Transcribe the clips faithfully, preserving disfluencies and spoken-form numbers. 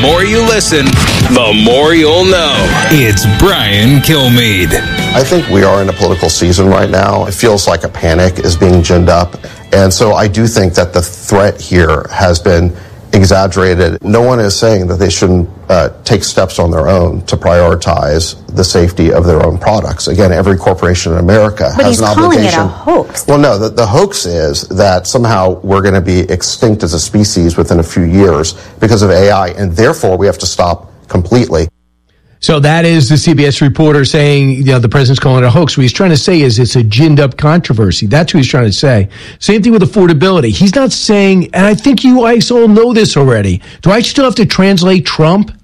more you listen, the more you'll know. It's Brian Kilmeade. I think we are in a political season right now. It feels like a panic is being ginned up. And so I do think that the threat here has been exaggerated. No one is saying that they shouldn't uh, take steps on their own to prioritize the safety of their own products. Again, every corporation in America but has he's an obligation. Calling it a hoax. Well, no, the, the hoax is that somehow we're going to be extinct as a species within a few years because of A I, and therefore we have to stop completely. So that is the C B S reporter saying, you know, the president's calling it a hoax. What he's trying to say is it's a ginned up controversy. That's what he's trying to say. Same thing with affordability. He's not saying, and I think you guys all know this already. Do I still have to translate Trump?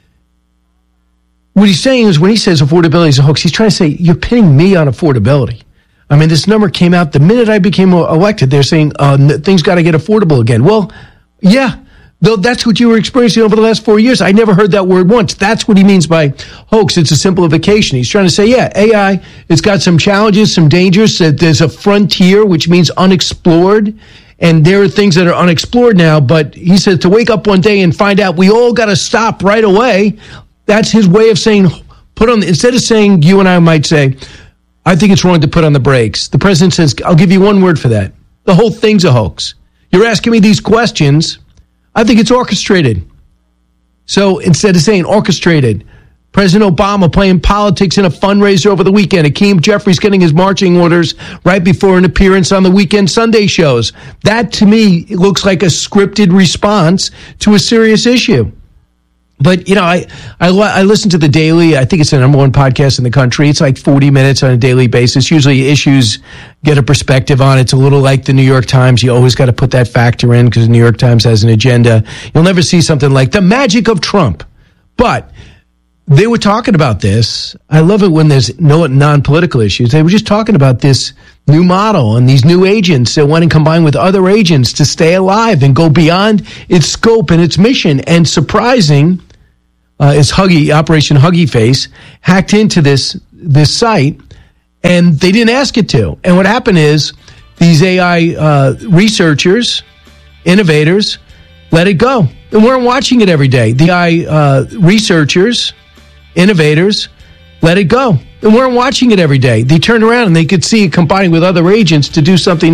What he's saying is when he says affordability is a hoax, he's trying to say, you're pinning me on affordability. I mean, this number came out the minute I became elected. They're saying uh, things got to get affordable again. Well, yeah. Though that's what you were experiencing over the last four years. I never heard that word once. That's what he means by hoax. It's a simplification. He's trying to say, yeah, A I, it's got some challenges, some dangers. There's a frontier, which means unexplored. And there are things that are unexplored now. But he says to wake up one day and find out we all got to stop right away. That's his way of saying, put on, instead of saying, you and I might say, I think it's wrong to put on the brakes. The president says, I'll give you one word for that. The whole thing's a hoax. You're asking me these questions. I think it's orchestrated. So instead of saying orchestrated, President Obama playing politics in a fundraiser over the weekend. Hakeem Jeffries getting his marching orders right before an appearance on the weekend Sunday shows. That, to me, looks like a scripted response to a serious issue. But, you know, I, I, I listen to The Daily. I think it's the number one podcast in the country. It's like forty minutes on a daily basis. Usually issues get a perspective on it. It's a little like the New York Times. You always got to put that factor in because the New York Times has an agenda. You'll never see something like the magic of Trump. But they were talking about this. I love it when there's no non-political issues. They were just talking about this new model and these new agents that want to combine with other agents to stay alive and go beyond its scope and its mission. And surprising, Uh, is Huggy, Operation Huggy Face, hacked into this this site, and they didn't ask it to. And what happened is these A I uh, researchers, innovators, let it go. And we're watching it every day. The A I uh, researchers, innovators, let it go. And we're watching it every day. They turned around and they could see it combining with other agents to do something